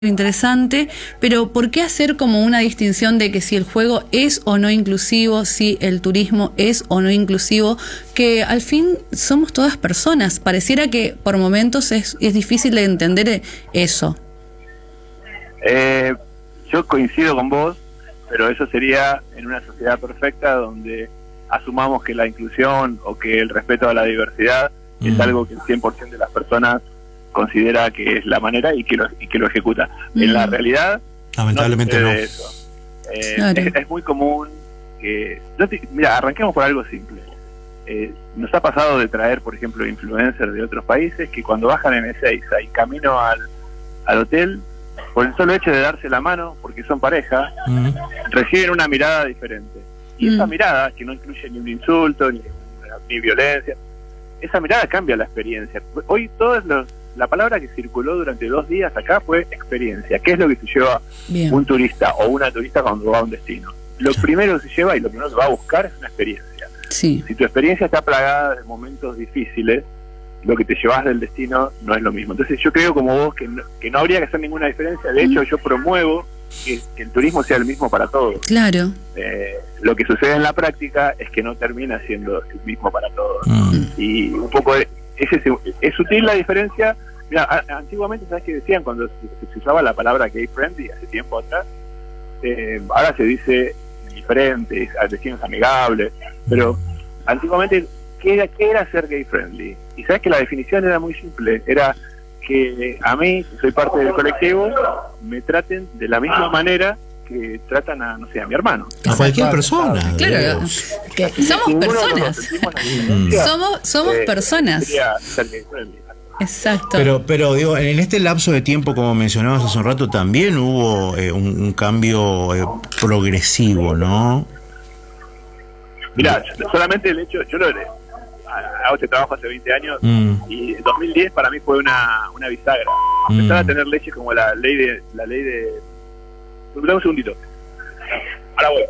interesante, pero ¿por qué hacer como una distinción de que si el juego es o no inclusivo, si el turismo es o no inclusivo, que al fin somos todas personas? Pareciera que por momentos es difícil de entender eso. Yo coincido con vos, pero eso sería en una sociedad perfecta donde asumamos que la inclusión o que el respeto a la diversidad es algo que el 100% de las personas considera que es la manera y que lo ejecuta. En la realidad, lamentablemente no. Eso. Es muy común que... Mira, arranquemos por algo simple. Nos ha pasado de traer, por ejemplo, influencers de otros países que cuando bajan en Ezeiza y camino al hotel, por el solo hecho de darse la mano, porque son pareja, reciben una mirada diferente. Y esa mirada, que no incluye ni un insulto, ni violencia, esa mirada cambia la experiencia. Hoy la palabra que circuló durante 2 días acá fue experiencia. ¿Qué es lo que se lleva un turista o una turista cuando va a un destino? Lo primero que se lleva y lo primero que va a buscar es una experiencia. Sí. Si tu experiencia está plagada de momentos difíciles, lo que te llevas del destino no es lo mismo. Entonces yo creo como vos que no habría que hacer ninguna diferencia. De hecho, yo promuevo que el turismo sea el mismo para todos. Claro. Lo que sucede en la práctica es que no termina siendo el mismo para todos. Y un poco es sutil la diferencia. Mira, antiguamente, ¿sabes qué decían cuando se usaba la palabra gay friendly hace tiempo atrás? Ahora se dice diferente, destinos amigables, pero antiguamente, ¿qué era ser gay friendly? Y sabes que la definición era muy simple, era que a mí, que soy parte del colectivo, me traten de la misma manera que tratan a, no sé, a mi hermano. A cualquier persona. Claro, que somos personas. Somos personas. Exacto. Pero digo, en este lapso de tiempo, como mencionabas hace un rato, también hubo un cambio progresivo, ¿no? Mirá, solamente el hecho, yo hago este trabajo hace 20 años y 2010 para mí fue una bisagra. Empezar a tener leyes como la ley de dame un segundito. Ahora voy.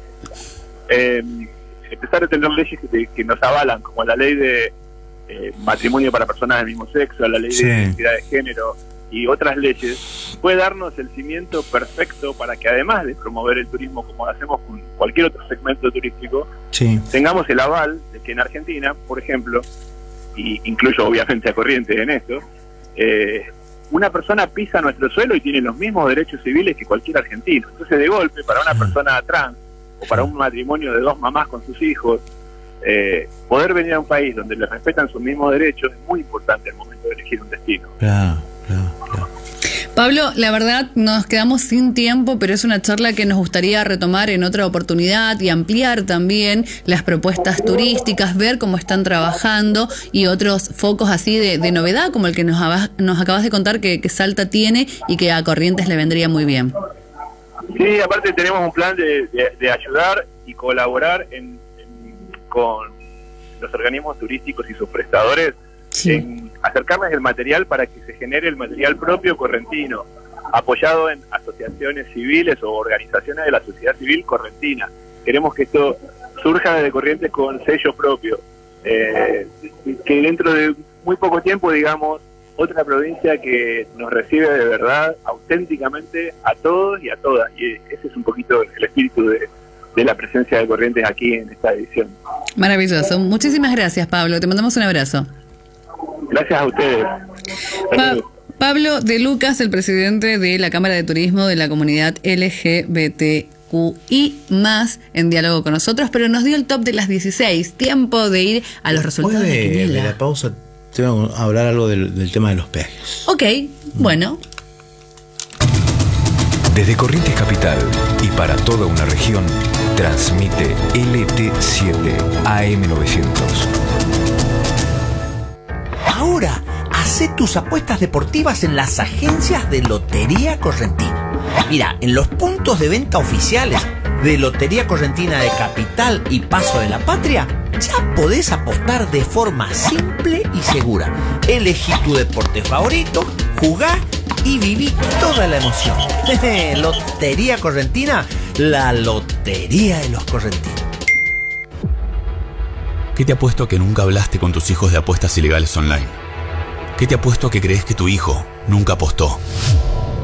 Empezar a tener leyes que nos avalan, como la ley de matrimonio para personas del mismo sexo, la ley de identidad de género y otras leyes, puede darnos el cimiento perfecto para que, además de promover el turismo como hacemos con cualquier otro segmento turístico, tengamos el aval de que en Argentina, por ejemplo, y incluyo obviamente a Corrientes en esto, una persona pisa nuestro suelo y tiene los mismos derechos civiles que cualquier argentino. Entonces, de golpe, para una persona trans o para un matrimonio de 2 mamás con sus hijos, poder venir a un país donde les respetan sus mismos derechos es muy importante al momento de elegir un destino. Claro. Pablo, la verdad nos quedamos sin tiempo, pero es una charla que nos gustaría retomar en otra oportunidad y ampliar también las propuestas turísticas, ver cómo están trabajando y otros focos así de novedad, como el que nos acabas de contar que Salta tiene y que a Corrientes le vendría muy bien. Sí, aparte tenemos un plan de ayudar y colaborar con los organismos turísticos y sus prestadores, en acercarles el material para que se genere el material propio correntino, apoyado en asociaciones civiles o organizaciones de la sociedad civil correntina. Queremos que esto surja desde Corrientes con sello propio, que dentro de muy poco tiempo, digamos, otra provincia que nos recibe de verdad, auténticamente, a todos y a todas. Y ese es un poquito el espíritu de la presencia de Corrientes aquí en esta edición. Maravilloso. Muchísimas gracias, Pablo. Te mandamos un abrazo. Gracias a ustedes. Pablo De Lucas, el presidente de la Cámara de Turismo de la comunidad LGBTQI+, en diálogo con nosotros, pero nos dio el top de las 16. Tiempo de ir a los resultados de Quiniela. De la pausa, te voy a hablar algo del tema de los peajes. Ok, bueno. Desde Corrientes Capital y para toda una región, transmite LT7 AM900. Ahora, hacé tus apuestas deportivas en las agencias de Lotería Correntina. Mira, en los puntos de venta oficiales de Lotería Correntina de Capital y Paso de la Patria, ya podés apostar de forma simple y segura. Elegí tu deporte favorito, jugá y viví toda la emoción. Lotería Correntina, la lotería de los correntinos. ¿Qué te apuesto a que nunca hablaste con tus hijos de apuestas ilegales online? ¿Qué te apuesto a que crees que tu hijo nunca apostó?